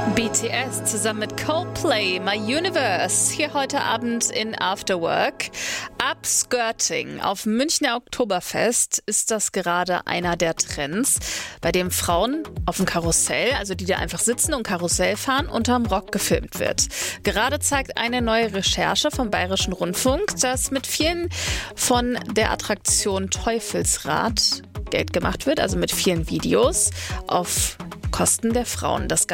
BTS zusammen mit Coldplay, My Universe, hier heute Abend in Afterwork. Upskirting auf Münchner Oktoberfest ist das gerade einer der Trends, bei dem Frauen auf dem Karussell, also die da einfach sitzen und Karussell fahren, unterm Rock gefilmt wird. Gerade zeigt eine neue Recherche vom Bayerischen Rundfunk, dass mit vielen von der Attraktion Teufelsrad Geld gemacht wird, also mit vielen Videos auf Kosten der Frauen. Das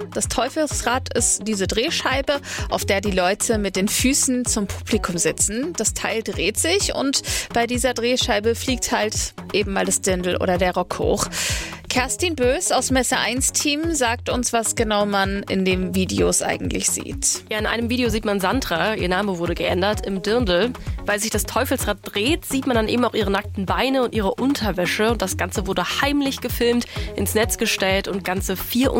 Teufelsrad ist diese Drehscheibe, auf der die Leute mit den Füßen zum Publikum sitzen. Das Teil dreht sich und bei dieser Drehscheibe fliegt halt eben mal das Dirndl oder der Rock hoch. Kerstin Bös aus Messe 1 Team sagt uns, was genau man in den Videos eigentlich sieht. Ja, in einem Video sieht man Sandra, ihr Name wurde geändert, im Dirndl. Weil sich das Teufelsrad dreht, sieht man dann eben auch ihre nackten Beine und ihre Unterwäsche. Und das Ganze wurde heimlich gefilmt, ins Netz gestellt und ganze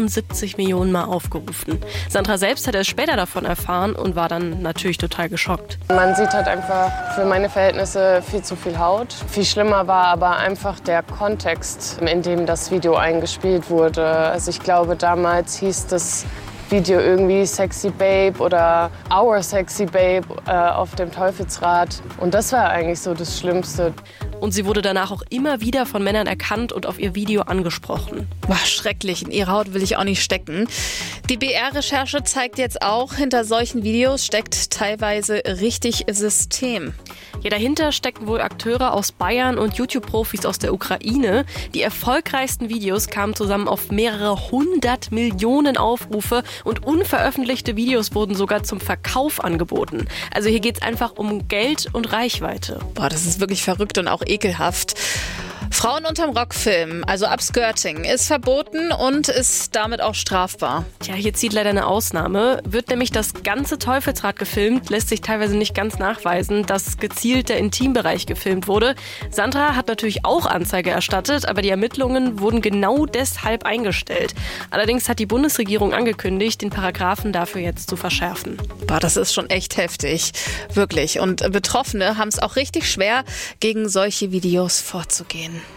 74 Millionen Mal aufgerufen. Sandra selbst hat erst später davon erfahren und war dann natürlich total geschockt. Man sieht halt einfach für meine Verhältnisse viel zu viel Haut. Viel schlimmer war aber einfach der Kontext, in dem das Video eingespielt wurde. Also ich glaube, damals hieß das Video irgendwie Sexy Babe oder Our Sexy Babe auf dem Teufelsrad. Und das war eigentlich so das Schlimmste. Und sie wurde danach auch immer wieder von Männern erkannt und auf ihr Video angesprochen. Boah, schrecklich. In ihre Haut will ich auch nicht stecken. Die BR-Recherche zeigt jetzt auch, hinter solchen Videos steckt teilweise richtig System. Ja, dahinter stecken wohl Akteure aus Bayern und YouTube-Profis aus der Ukraine. Die erfolgreichsten Videos kamen zusammen auf mehrere 100 Millionen Aufrufe und unveröffentlichte Videos wurden sogar zum Verkauf angeboten. Also hier geht's einfach um Geld und Reichweite. Boah, das ist wirklich verrückt und auch ekelhaft. Frauen unterm Rock filmen, also Upskirting, ist verboten und ist damit auch strafbar. Tja, hier zieht leider eine Ausnahme. Wird nämlich das ganze Teufelsrad gefilmt, lässt sich teilweise nicht ganz nachweisen, dass gezielt der Intimbereich gefilmt wurde. Sandra hat natürlich auch Anzeige erstattet, aber die Ermittlungen wurden genau deshalb eingestellt. Allerdings hat die Bundesregierung angekündigt, den Paragraphen dafür jetzt zu verschärfen. Boah, das ist schon echt heftig. Wirklich. Und Betroffene haben es auch richtig schwer, gegen solche Videos vorzugehen.